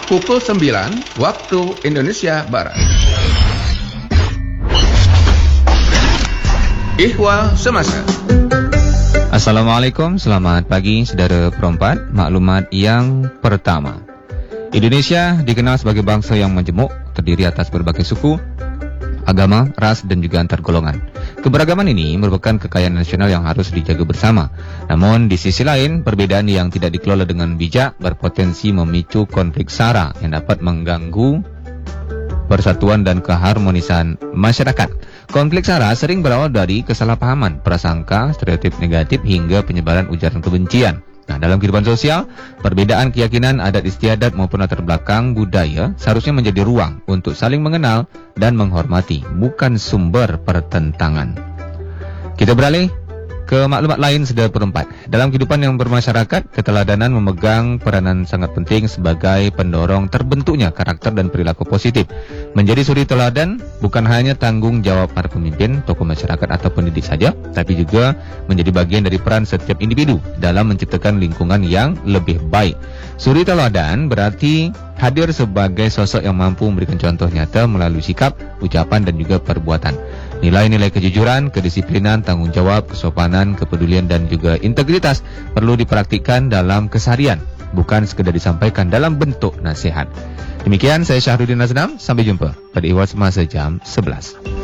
pukul 9 waktu Indonesia Barat. Ihwal Semasa. Assalamualaikum, selamat pagi saudara perempat. Maklumat yang pertama, Indonesia dikenal sebagai bangsa yang majemuk, terdiri atas berbagai suku, agama, ras dan juga antar golongan. Keberagaman ini merupakan kekayaan nasional yang harus dijaga bersama. Namun di sisi lain, perbedaan yang tidak dikelola dengan bijak berpotensi memicu konflik sara yang dapat mengganggu persatuan dan keharmonisan masyarakat. Konflik sara sering berawal dari kesalahpahaman, prasangka, stereotip negatif hingga penyebaran ujaran kebencian. Nah, dalam kehidupan sosial, perbedaan keyakinan, adat istiadat maupun latar belakang budaya seharusnya menjadi ruang untuk saling mengenal dan menghormati, bukan sumber pertentangan. Kita beralih ke maklumat lain saudara perempat. Dalam kehidupan yang bermasyarakat, keteladanan memegang peranan sangat penting sebagai pendorong terbentuknya karakter dan perilaku positif. Menjadi suri teladan bukan hanya tanggung jawab para pemimpin, tokoh masyarakat atau pendidik saja, tapi juga menjadi bagian dari peran setiap individu dalam menciptakan lingkungan yang lebih baik. Suri teladan berarti hadir sebagai sosok yang mampu memberikan contoh nyata melalui sikap, ucapan dan juga perbuatan. Nilai-nilai kejujuran, kedisiplinan, tanggung jawab, kesopanan, kepedulian dan juga integritas perlu dipraktikkan dalam keseharian, bukan sekedar disampaikan dalam bentuk nasihat. Demikian saya Syahrudin Aznam, sampai jumpa pada Ihwal Semasa jam 11.